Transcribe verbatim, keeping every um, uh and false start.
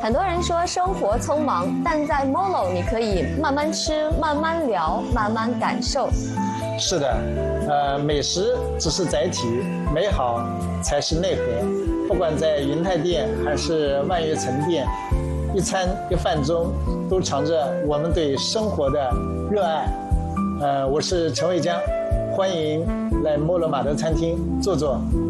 很多人说生活匆忙，但在 Molo 你可以慢慢吃、慢慢聊、慢慢感受。 是的，呃，美食只是载体，美好才是内核。不管在云泰店还是万悦城店，一餐一饭中都藏着我们对生活的热爱。呃，我是陈卫江，欢迎来 Molo 马德餐厅坐坐。